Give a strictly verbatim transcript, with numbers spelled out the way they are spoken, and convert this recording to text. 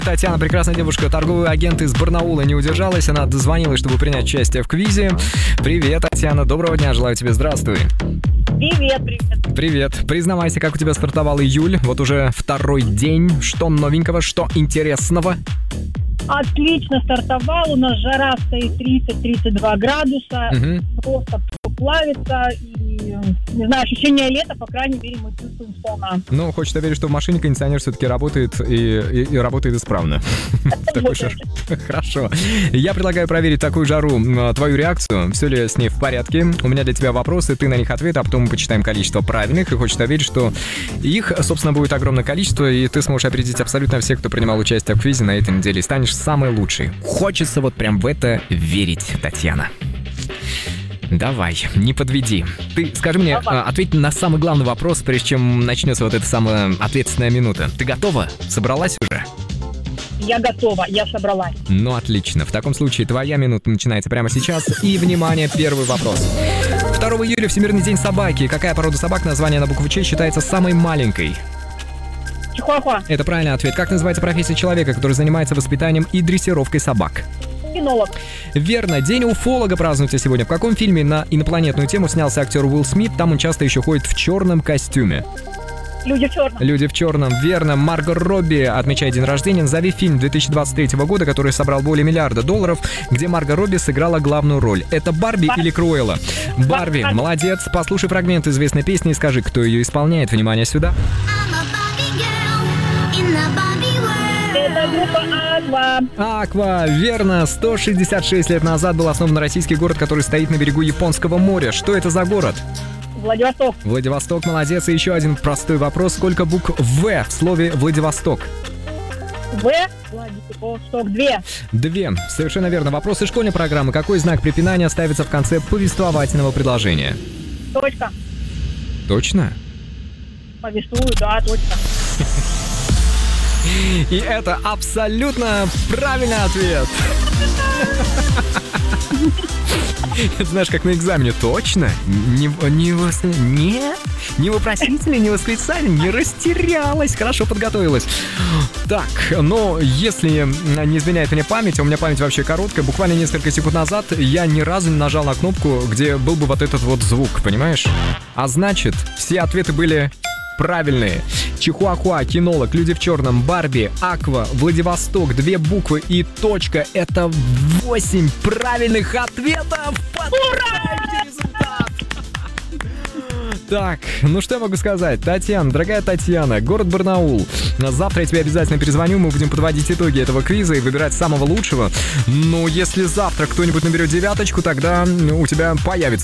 Татьяна, прекрасная девушка, торговый агент из Барнаула, не удержалась. Она дозвонилась, чтобы принять участие в квизе. Привет, Татьяна, доброго дня, желаю тебе, здравствуй. Привет, привет. Привет. Признавайся, как у тебя стартовал июль? Вот уже второй день. Что новенького, что интересного? Отлично стартовал. У нас жара стоит тридцать-тридцать два градуса. Угу. Просто плавится. И, не знаю, ощущение лета, по крайней мере, мы чувствуем сполна. Ну, хочется верить, что в машине кондиционер все-таки работает и, и, и работает исправно. Хорошо. Я предлагаю проверить такую жару, твою реакцию. Все ли с ней в порядке? У меня для тебя вопросы, ты на них ответы, а потом мы почитаем количество правильных. И хочется верить, что их, собственно, будет огромное количество, и ты сможешь опередить абсолютно всех, кто принимал участие в квизе на этой неделе, и станешь самой лучшей. Хочется вот прям в это верить, Татьяна. Давай, не подведи. Ты скажи мне, Давай. ответь на самый главный вопрос, прежде чем начнется вот эта самая ответственная минута. Ты готова? Собралась уже? Я готова, я собралась. Ну, отлично. В таком случае твоя минута начинается прямо сейчас. И, внимание, первый вопрос. второго июля Всемирный день собаки. Какая порода собак, название на букву Ч, считается самой маленькой? Чихуахуа. Это правильный ответ. Как называется профессия человека, который занимается воспитанием и дрессировкой собак? Кинолог. Верно. День уфолога празднуется сегодня. В каком фильме на инопланетную тему снялся актер Уилл Смит? Там он часто еще ходит в черном костюме. Люди в черном. Люди в черном. Верно. Марго Робби отмечает день рождения. Назови фильм две тысячи двадцать третьего года, который собрал более миллиарда долларов, где Марго Робби сыграла главную роль. Это Барби Бар... или Круэлла? Барби. Бар... Молодец. Послушай фрагмент известной песни и скажи, кто ее исполняет. Внимание сюда. Это группа Аква. Аква, верно. сто шестьдесят шесть лет назад был основан российский город, который стоит на берегу Японского моря. Что это за город? Владивосток. Владивосток, молодец. И еще один простой вопрос. Сколько букв В в слове Владивосток? В. Владивосток. Две. Две. Совершенно верно. Вопросы школьной программы. Какой знак препинания ставится в конце повествовательного предложения? Точка. Точно? Повествую, да, точка. И это абсолютно правильный ответ. Это знаешь, как на экзамене. Точно? Не, не, вос... не, не вопросительно, не восклицательно, не растерялась, хорошо подготовилась. Так, но если не изменяет мне память, а у меня память вообще короткая, буквально несколько секунд назад я ни разу не нажал на кнопку, где был бы вот этот вот звук, понимаешь? А значит, все ответы были правильные. Чихуахуа, кинолог, люди в черном, Барби, Аква, Владивосток, две буквы и точка. Это восемь правильных ответов. Поздравляйте результат! Так, ну что я могу сказать? Татьяна, дорогая Татьяна, город Барнаул. Завтра я тебе обязательно перезвоню, мы будем подводить итоги этого квиза и выбирать самого лучшего. Но если завтра кто-нибудь наберет девяточку, тогда у тебя появится